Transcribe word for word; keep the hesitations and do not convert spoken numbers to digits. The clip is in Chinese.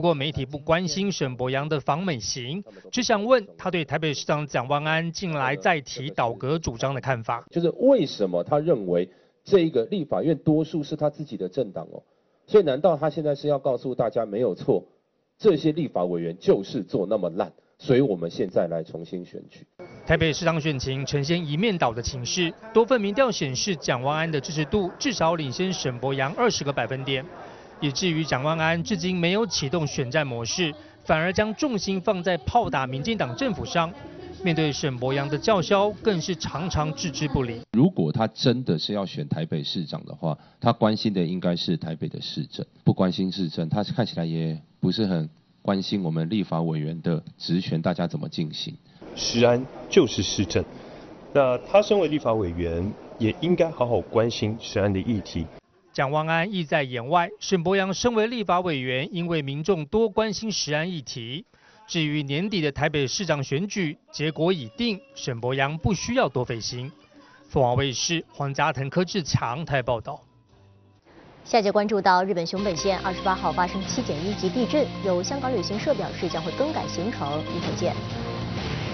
过媒体不关心沈伯洋的访美行，只想问他对台北市长蒋万安近来再提倒阁主张的看法。 就是为什么他认为这一个立法院多数是他自己的政党哦？所以难道他现在是要告诉大家没有错，这些立法委员就是做那么烂，所以我们现在来重新选举？ 台北市长选情呈现一面倒的情势，多份民调显示蒋万安的支持度至少领先沈伯洋二十个百分点，以至于蒋万安至今没有启动选战模式，反而将重心放在炮打民进党政府上。面对沈伯洋的叫嚣，更是常常置之不理。 如果他真的是要选台北市长的话，他关心的应该是台北的市政，不关心市政，他看起来也不是很关心我们立法委员的职权大家怎么进行。 食安就是市政，那他身为立法委员，也应该好好关心食安的议题。 蒋万安意在言外，沈伯洋身为立法委员，因为民众多关心食安议题。至于年底的台北市长选举结果已定，沈伯洋不需要多费心。凤凰卫视黄家腾、柯志强台报道。 下节关注到日本熊本县二十八号发生七点一级地震，有香港旅行社表示将会更改行程，一会见。